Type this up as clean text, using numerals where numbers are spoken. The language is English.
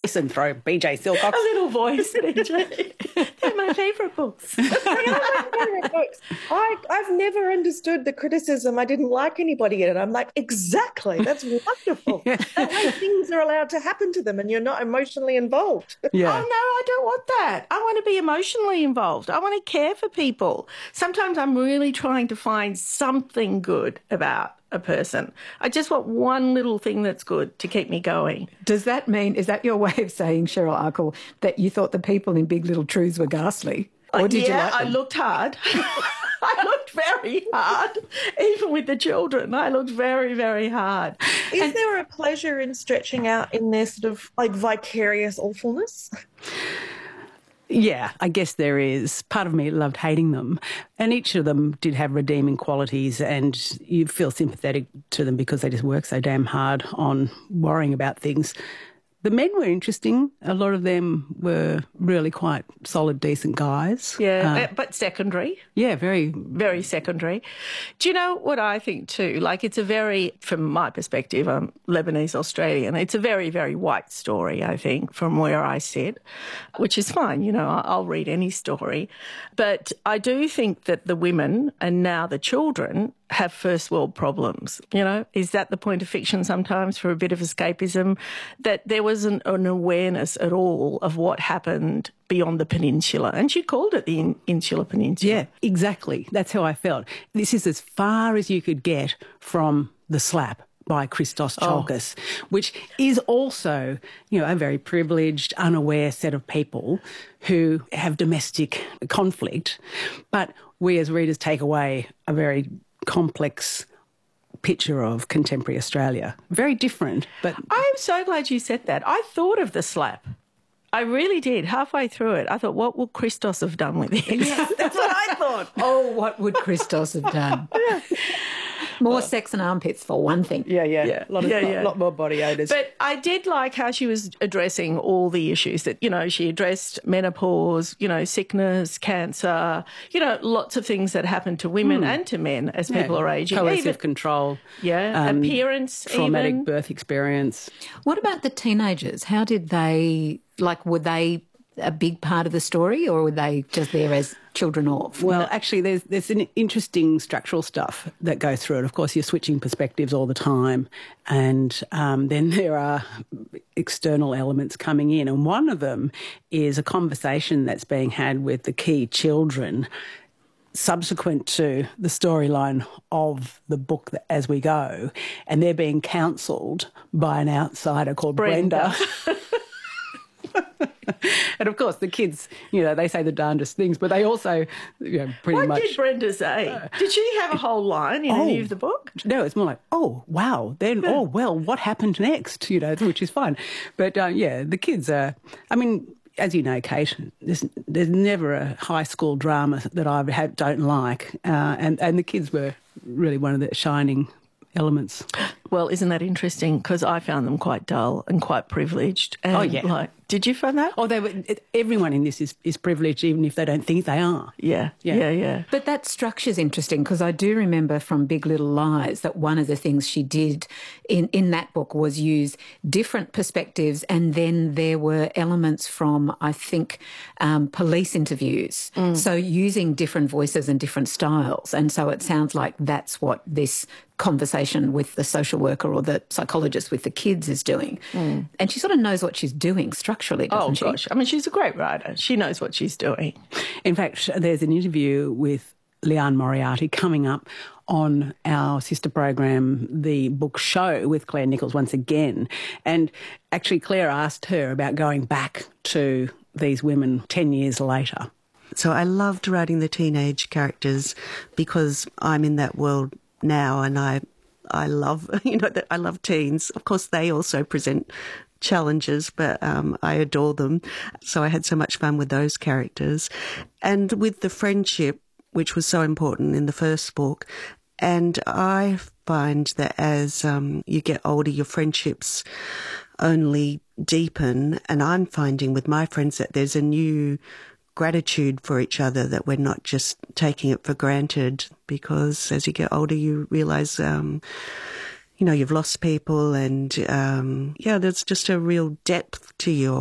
and throw BJ Silcox. A little voice, BJ. They're my favourite books. They are my favourite books. I've never understood the criticism. I didn't like anybody in it. I'm like, exactly. That's wonderful. That way things are allowed to happen to them and you're not emotionally involved. Yeah. Oh, no, I don't want that. I want to be emotionally involved. I want to care for people. Sometimes I'm really trying to find something good about a person. I just want one little thing that's good to keep me going. Does that mean, is that your way of saying, Cheryl Akle, that you thought the people in Big Little Truths were ghastly? Or did you like them? I looked hard. I looked very hard. Even with the children, I looked very, very hard. Is there a pleasure in stretching out in their sort of like vicarious awfulness? Yeah, I guess there is. Part of me loved hating them. And each of them did have redeeming qualities, and you feel sympathetic to them because they just work so damn hard on worrying about things. The men were interesting. A lot of them were really quite solid, decent guys. Yeah, but secondary. Yeah, very... Very secondary. Do you know what I think too? Like, it's a very, from my perspective, I'm Lebanese Australian, it's a very, very white story, I think, from where I sit, which is fine. You know, I'll read any story. But I do think that the women and now the children have first world problems. You know, is that the point of fiction sometimes for a bit of escapism? That there wasn't an awareness at all of what happened beyond the peninsula. And she called it the Insular Peninsula. Yeah, exactly. That's how I felt. This is as far as you could get from The Slap by Christos Tsiolkas, which is also, you know, a very privileged, unaware set of people who have domestic conflict. But we as readers take away a very complex picture of contemporary Australia. Very different, but... I'm so glad you said that. I thought of The Slap. I really did. Halfway through it, I thought, what will Christos have done with it? Yes, that's what I thought. Oh, what would Christos have done? More sex and armpits, for one thing. Yeah. A lot more body odours. But I did like how she was addressing all the issues that, you know, she addressed menopause, you know, sickness, cancer, you know, lots of things that happen to women and to men as people are aging. Coercive control. Yeah, appearance, traumatic even. birth experience. What about the teenagers? How did they, like, were they a big part of the story, or were they just there as children of? Well, actually, there's an interesting structural stuff that goes through it. Of course, you're switching perspectives all the time, and then there are external elements coming in. And one of them is a conversation that's being had with the key children subsequent to the storyline of the book As We Go, and they're being counselled by an outsider called Brenda. And of course, the kids, you know, they say the darndest things, but they also, you know, pretty much... What did Brenda say? Did she have a whole line in any of the book? No, it's more like, oh, wow, then, oh, well, what happened next, you know, which is fine. But, yeah, the kids are... I mean, as you know, Kate, there's never a high school drama that I don't like, and the kids were really one of the shining elements. Well, isn't that interesting? Because I found them quite dull and quite privileged. And oh, yeah. Like, did you find that? Oh, everyone in this is privileged, even if they don't think they are. Yeah. But that structure's interesting, because I do remember from Big Little Lies that one of the things she did in that book was use different perspectives, and then there were elements from, I think, police interviews. So using different voices and different styles. And so it sounds like that's what this conversation with the social worker or the psychologist with the kids is doing. And she sort of knows what she's doing structurally, doesn't she? Oh, gosh. I mean, she's a great writer. She knows what she's doing. In fact, there's an interview with Liane Moriarty coming up on our sister program, The Book Show, with Claire Nichols once again. And actually, Claire asked her about going back to these women 10 years later. So I loved writing the teenage characters because I'm in that world now, and I love, you know, I love teens. Of course, they also present challenges, but I adore them. So I had so much fun with those characters. And with the friendship, which was so important in the first book. And I find that as you get older, your friendships only deepen. And I'm finding with my friends that there's a new gratitude for each other, that we're not just taking it for granted, because as you get older, you realise, you know, you've lost people, and, there's just a real depth to your